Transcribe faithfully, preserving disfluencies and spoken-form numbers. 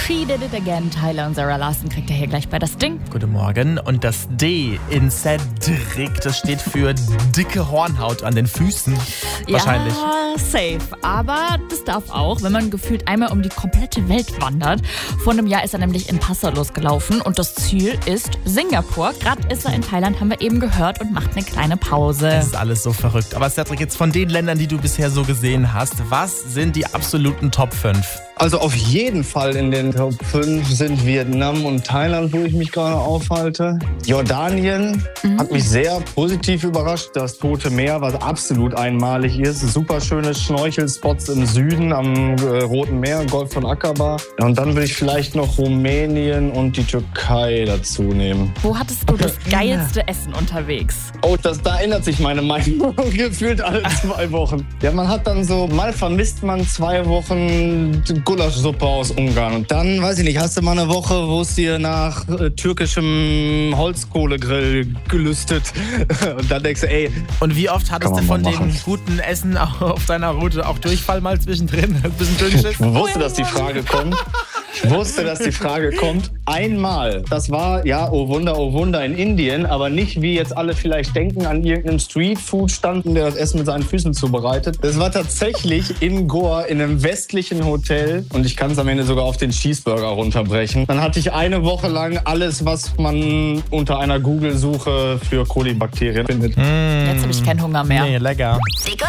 She Did It Again. Tyler und Sarah Larson kriegt ihr hier gleich bei das Ding. Guten Morgen. Und das D in Cedric, das steht für dicke Hornhaut an den Füßen. Wahrscheinlich. Ja, safe. Aber das darf auch, wenn man gefühlt einmal um die komplette Welt wandert. Vor einem Jahr ist er nämlich in Passau losgelaufen und das Ziel ist Singapur. Gerade ist er in Thailand, haben wir eben gehört, und macht eine kleine Pause. Das ist alles so verrückt. Aber Cedric, jetzt von den Ländern, die du bisher so gesehen hast, was sind die absoluten Top fünf? Also auf jeden Fall in den Top fünf sind Vietnam und Thailand, wo ich mich gerade aufhalte. Jordanien mhm. hat mich sehr positiv überrascht. Das Tote Meer, was absolut einmalig ist. Super schöne Schnorchelspots im Süden am äh, Roten Meer, Golf von Aqaba. Und dann will ich vielleicht noch Rumänien und die Türkei dazu nehmen. Wo hattest du das geilste Essen unterwegs? Oh, das, da ändert sich meine Meinung gefühlt alle zwei Wochen. Ja, man hat dann so, mal vermisst man zwei Wochen Gulaschsuppe aus Ungarn. Und dann, weiß ich nicht, hast du mal eine Woche, wo es dir nach äh, türkischem Holzkohlegrill gelüstet. Und dann denkst du, ey. Und wie oft hattest du von dem guten Essen auf deiner Route auch Durchfall mal zwischendrin? Ein bisschen Dünnschiss? Ich wusste, dass die Frage kommt. Ich wusste, dass die Frage kommt. Einmal. Das war, ja, oh Wunder, oh Wunder, in Indien. Aber nicht, wie jetzt alle vielleicht denken, an irgendeinem Streetfood-Stand, der das Essen mit seinen Füßen zubereitet. Das war tatsächlich in Goa, in einem westlichen Hotel. Und ich kann es am Ende sogar auf den Cheeseburger runterbrechen. Dann hatte ich eine Woche lang alles, was man unter einer Google-Suche für Kolibakterien findet. Jetzt habe ich keinen Hunger mehr. Nee, lecker.